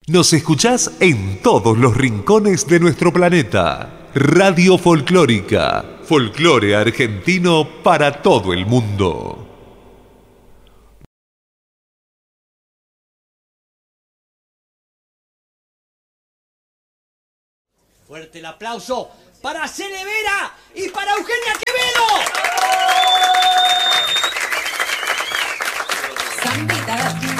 Nos escuchás en todos los rincones de nuestro planeta. Radio Folclórica. Folclore argentino para todo el mundo. Fuerte el aplauso para Cele Vera y para Eugenia Quevedo. Zambita latina.